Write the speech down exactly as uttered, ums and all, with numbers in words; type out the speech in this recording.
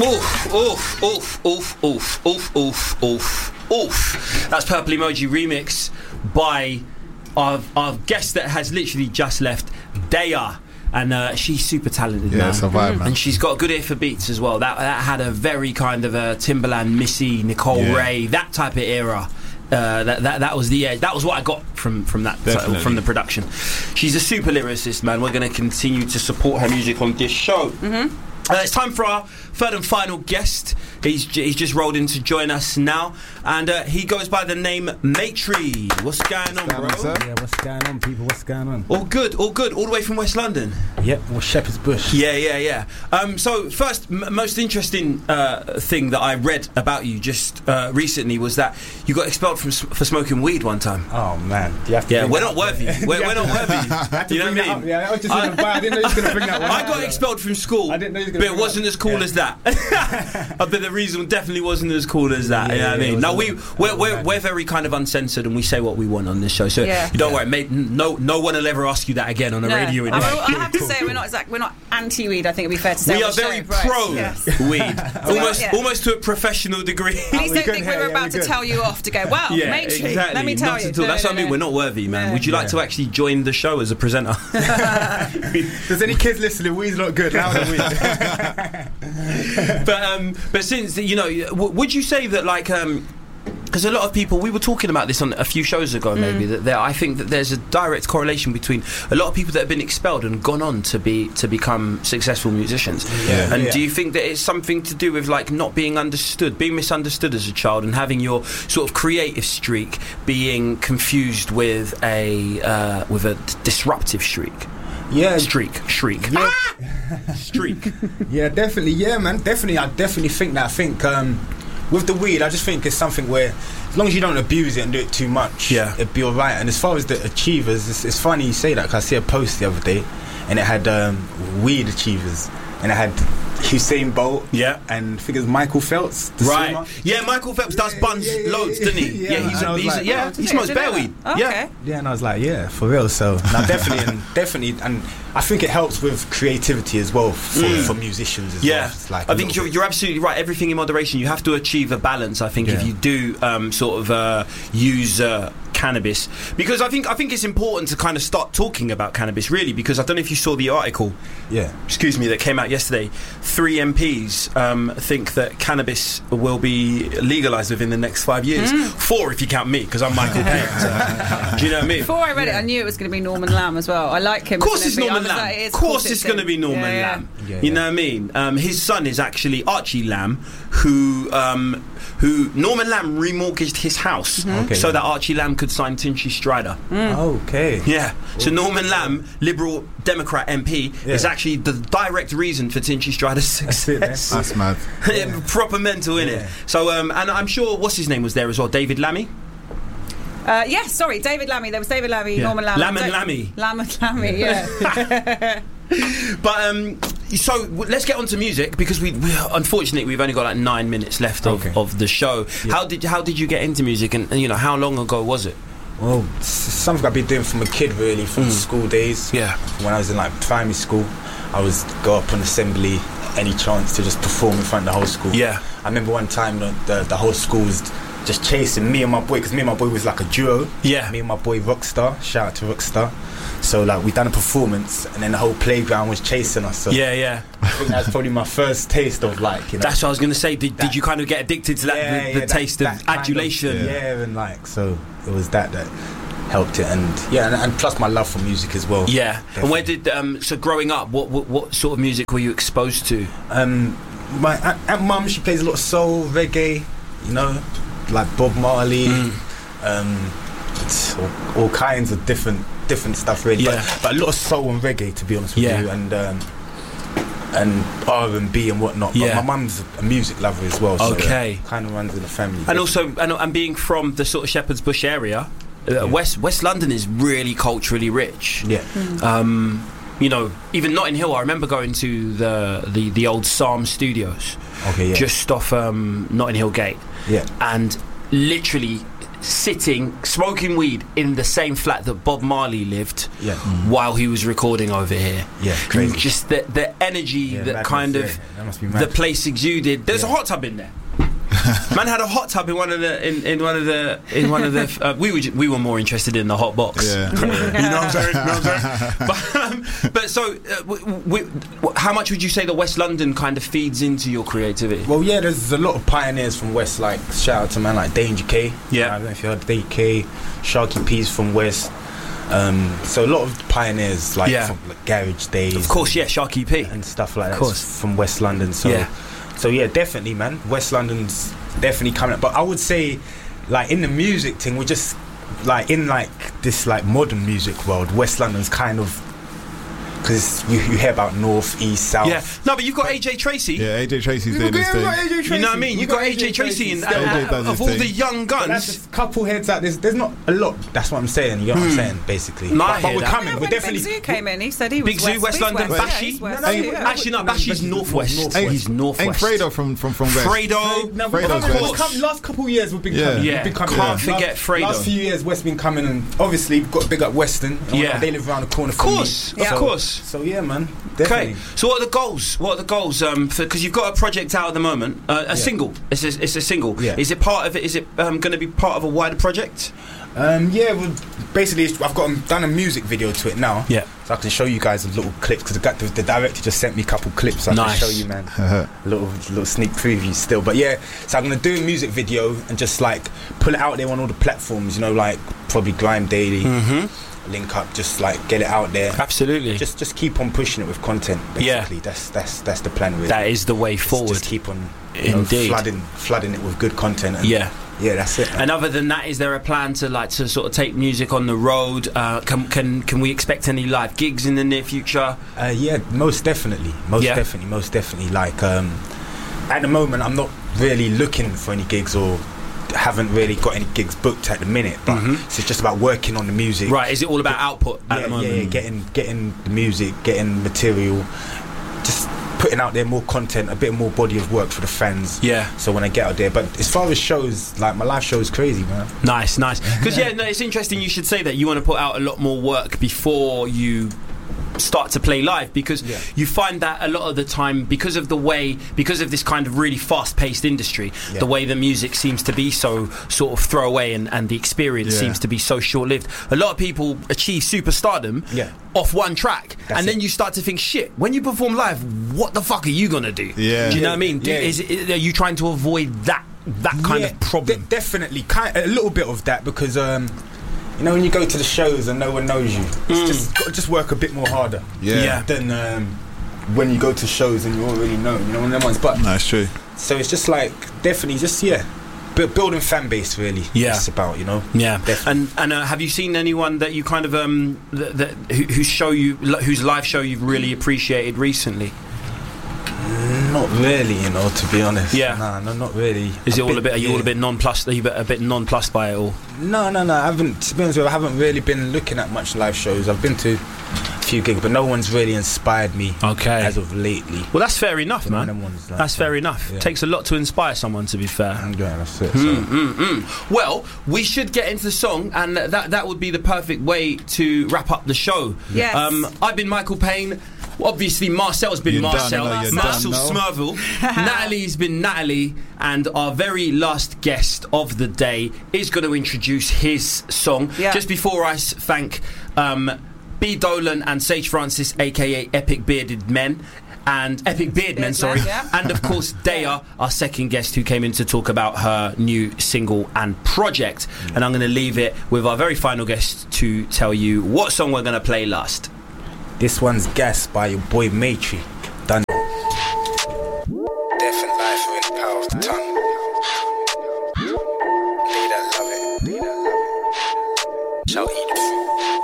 Oof, oof, oof, oof, oof, oof, oof, oof, oof. That's Purple Emoji remix by our, our guest that has literally just left, Daya. And uh, she's super talented, yeah, man. it's a vibe, man. And she's got a good ear for beats as well. That that had a very kind of a Timbaland, Missy, Nicole Yeah. Ray, that type of era. Uh, that, that that was the edge. That was what I got from from that uh, from the production. She's a super lyricist, man. We're going to continue to support her music on this show. Mm-hmm. Uh, it's time for our third and final guest. He's j- he's just rolled in to join us now, and uh, he goes by the name Matry. What's going on, bro? Yeah, what's going on, people? What's going on? All good, all good. All the way from West London. Yep, well, Shepherd's Bush. Yeah, yeah, yeah. Um, so first, m- most interesting uh, thing that I read about you just uh, recently was that you got expelled from s- for smoking weed one time. Oh man, do you have to Yeah, bring we're that not up? worthy. We're, we're not worthy. You know what I mean? Yeah, that was just I- in the I didn't know you was going to bring that one I up. got expelled from school, I didn't know you was but gonna it bring it wasn't up. as cool Yeah. as that. But the reason definitely wasn't as cool as that. Yeah, you know what I yeah, mean? it Now was we a- we're, we're bad. we're very kind of uncensored and we say what we want on this show. So Yeah. you don't Yeah. worry, mate. No no one will ever ask you that again on a No. radio. I, interview. will- I have to say we're not exact, we're not anti-weed. I think it'd be fair to say. We on are the very show, right? pro Yes. weed, almost yeah. almost to a professional degree. Please we don't good think here, we were yeah, about we to good. tell you off to go, wow, Yeah, Matry, exactly. let me tell Not you. at all. No, That's no, what I mean. no. We're not worthy, man. Yeah. Would you like Yeah. to actually join the show as a presenter? There's any kids listening? Weed's not good. Louder weed. but um, but since you know, w- would you say that like um. Because a lot of people, we were talking about this on a few shows ago, maybe, Mm. that there, I think that there's a direct correlation between a lot of people that have been expelled and gone on to be to become successful musicians. Yeah. And Yeah. do you think that it's something to do with like not being understood, being misunderstood as a child, and having your sort of creative streak being confused with a uh, with a d- disruptive streak? Yeah, Streak, shriek, yeah, streak. yeah, definitely. Yeah, man, definitely. I definitely think that. I think um, with the weed, I just think it's something where, as long as you don't abuse it and do it too much, Yeah. it'd be alright. And as far as the achievers, it's, it's funny you say that, because I see a post the other day, and it had um, weed achievers, and it had Usain Bolt, Yeah. and I think it's Michael Phelps, the Right. swimmer. Yeah, Michael Phelps does Yeah, buns yeah, yeah, loads, yeah, doesn't he? yeah. Yeah, he's, And I a, was he's a, like, yeah, oh, he did smokes he? bear Didn't weed. know that. Yeah. Okay. Yeah, and I was like, yeah, for real. So, no, definitely, and definitely, and I think it helps with creativity as well for, Mm. for musicians as Yeah, well. It's like I a think little you're, bit- you're absolutely right. Everything in moderation. You have to achieve a balance. I think if Yeah. you do um, sort of uh, use uh, cannabis, because I think I think it's important to kind of start talking about cannabis, really, because I don't know if you saw the article. yeah. Excuse me, that came out yesterday. Three M Ps um, think that cannabis will be legalised within the next five years. Four, if you count me, because I'm Michael Payne. So, do you know what I mean? Before I read it, I knew it was going to be Norman Lamb as well. I like him. Of course as it's an M P. I Norman was Lamb. like, it is, Of course it's it's going to him. be Norman Yeah, yeah. Lamb. Yeah, You yeah. know what I mean? Um, his son is actually Archie Lamb, who um, who Norman Lamb remortgaged his house Okay, so yeah. that Archie Lamb could sign Tinchy Strider. Okay. Yeah. So Norman Lamb, Liberal Democrat M P, Yeah. is actually the direct reason for Tinchy Strider's That's it, man. success. That's mad. Yeah, proper mental, innit? Yeah. So, um, and I'm sure what's his name was there as well, David Lammy. Uh, yes, sorry, David Lammy. There was David Lammy, Yeah. Norman Lamb. Lamb and Don't- Lammy. Lamb and Lammy, yeah. But um, so w- let's get on to music, because we, we unfortunately we've only got like nine minutes left of, Okay. of the show. Yeah. How did how did you get into music, and, and you know how long ago was it? Well, it's something I've been doing from a kid, really, from Mm. school days. Yeah. When I was in like primary school, I was go up on assembly, any chance to just perform in front of the whole school. Yeah. I remember one time the the, the whole school was just chasing me and my boy, because me and my boy was like a duo. Yeah. Me and my boy Rockstar. Shout out to Rockstar. So like we done a performance, and then the whole playground was chasing us. So Yeah, yeah. I think that's probably my first taste of like, you know. That's what I was going to say. Did, did That- you kind of get addicted to that, Yeah, the, yeah, the that- taste that of kind adulation? yeah. and like so it was that that helped it, and yeah, and, and plus my love for music as well. Yeah. And where Definitely. did um, so growing up, what, what what sort of music were you exposed to? Um, my aunt, aunt mum, she plays a lot of soul, reggae, you know, like Bob Marley, Mm. um, it's all, all kinds of different different stuff really. Yeah. But, but a lot of soul and reggae, to be honest with Yeah. you, and um, and R and B and whatnot. Yeah. But my mum's a music lover as well. So Okay. kind of runs in the family. And also, and, and being from the sort of Shepherd's Bush area, uh, West West London is really culturally rich. yeah, Um, you know, even Notting Hill, I remember going to the the, the old Psalm Studios, okay, yeah, just off um, Notting Hill Gate, yeah, and literally sitting smoking weed in the same flat that Bob Marley lived Yeah. while he was recording over here. Yeah, crazy. Just the the energy Yeah, that madness, kind of yeah. That must be the mad. place exuded. There's a Yeah. hot tub in there. Man had a hot tub in one of the in, in one of the in one of the. Uh, we were ju- we were more interested in the hot box. Yeah. You know what I'm saying? You know what I'm saying? But, um, but so, uh, w- w- w- how much would you say that West London kind of feeds into your creativity? Well, yeah, there's a lot of pioneers from West. Like shout out to man like Danger K. Yeah. I don't know if you heard Danger K, Sharky P's from West. Um, so a lot of pioneers like Yeah. from like Garage Days. Of course, yeah, Sharky P. and stuff like Of that course. from West London. So, Yeah. so yeah, definitely, man. West London's definitely coming up. But I would say, like in the music thing, we're just like in like this like modern music world. West London's kind of because you, you hear about North, East, South. Yeah, no, but you've got A J Tracy. Yeah, A J Tracy's doing this thing. You know what I mean? You've got A J Tracy, and, A J and, does of his all thing. the young But that's guns. just a couple heads out. There's, there's not a lot. That's what I'm saying. You know what I'm saying, basically. No, I but, but hear we're that. coming. Yeah, We're when definitely. Big Zoo came in, he said he was Big Zoo, West he's London, West, Bashy? yeah, he's West, No, no, yeah. Actually, no, Bashy's northwest. Northwest. He's northwest. Ain't Fredo from from from West. Fredo. No, we're Fredo's coming, West. we're coming, last couple of years we've been Yeah. coming. Yeah, we've been coming. can't Last- forget Fredo. Last few years, West been coming, and obviously we've got to big up Western. Yeah. They live around the corner Of from course, me. of So- course. So yeah, man. Okay, Definitely. so what are the goals? What are the goals? Um, because you've got a project out at the moment, uh, a Yeah. single. It's a, it's a single. Yeah. Is it part of it? Is it um, going to be part of a wider project? Um, yeah, well, basically, it's- I've got um, done a music video to it now. Yeah. So I can show you guys a little clip because the, the, the director just sent me a couple clips. So I Nice. can show you, man. a little little sneak preview still, but yeah. So I'm gonna do a music video and just like pull it out there on all the platforms. You know, like probably Grime Daily, Mm-hmm. Link Up, just like get it out there. Absolutely. Just just keep on pushing it with content. Yeah. Basically, that's that's that's the plan. Really. that is the way Just- forward. Just keep on, you know, Indeed. flooding flooding it with good content. And Yeah. yeah, that's it. man. And other than that, is there a plan to like to sort of take music on the road? Uh, can can can we expect any live gigs in the near future? Uh, yeah, most definitely, most Yeah. definitely, most definitely. Like um, at the moment, I'm not really looking for any gigs or haven't really got any gigs booked at the minute. But Mhm. so it's just about working on the music. Right? Is it all about output at Yeah, the moment? yeah, yeah, getting getting the music, getting material, just putting out there more content, a bit more body of work for the fans. Yeah. So when I get out there, but as far as shows, like my live show is crazy, man. Nice, nice. Because yeah, no, it's interesting. You should say that you want to put out a lot more work before you start to play live, because Yeah. you find that a lot of the time, because of the way, because of this kind of really fast-paced industry, Yeah. the way the music seems to be so sort of throwaway, and, and the experience Yeah. seems to be so short-lived. A lot of people achieve superstardom Yeah. off one track, That's and then it. you start to think, shit, when you perform live, what the fuck are you gonna do? Yeah. Do you know Yeah. what I mean? Do, Yeah. is, is, are you trying to avoid that that kind Yeah, of problem? de- definitely, kind a little bit of that because um, you know when you go to the shows and no one knows you, it's just got to just work a bit more harder. Yeah. Yeah. Than um, when you go to shows and you already know, you know, one of them ones. But No, it's true. so it's just like definitely just yeah, bu- building fan base really. Yeah. It's about you know. Yeah, Definitely. and and uh, have you seen anyone that you kind of um that, that who, whose show you whose live show you've really appreciated recently? Not really, you know, to be honest. Yeah. Nah, no, not really. Is it all a bit? Are you all a yeah. bit nonplussed? Are you a bit, a bit nonplussed by it all? No, no, no. I haven't. To be honest with you, I haven't really been looking at much live shows. I've been to a few gigs, but no one's really inspired me Okay. as of lately. Well, that's fair enough, One of man. them ones, like, That's fair enough. yeah. Takes a lot to inspire someone, to be fair. Yeah, that's it. So. Mm, mm, mm. Well, we should get into the song, and that that would be the perfect way to wrap up the show. Yes. Um, I've been Michael Payne. Obviously, Marcel's been You're done, Marcel. no, you're Marcel done, no. Smurville. Natalie's been Natalie. And our very last guest of the day is going to introduce his song. Yeah. Just before I s- thank um, B. Dolan and Sage Francis, a k a. Epic Bearded Men. And Epic Beard Men, Beard sorry. Man, yeah. And of course, Daya, our second guest, who came in to talk about her new single and project. And I'm going to leave it with our very final guest to tell you what song we're going to play last. This one's Gas by your boy Matry.